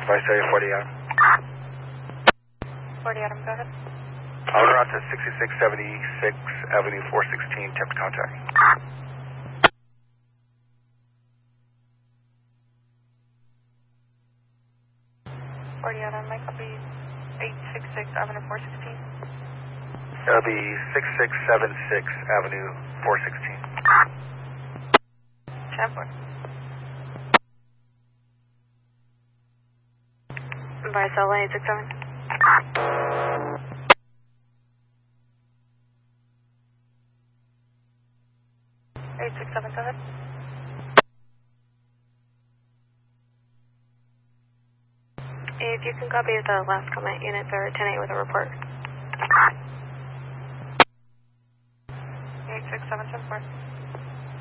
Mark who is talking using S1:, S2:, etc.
S1: Vice area 40 Adam.
S2: 40 Adam, go ahead.
S1: On route to 6676 Avenue 416, attempt contact.
S2: 40 Adam, I copy 866 Avenue 416.
S1: That'll be 6676 Avenue 416.
S2: 10-4. Vice LA 867. 867, go ahead. If you can copy the last comment, units are 10-8 with a report. 867, 10-4.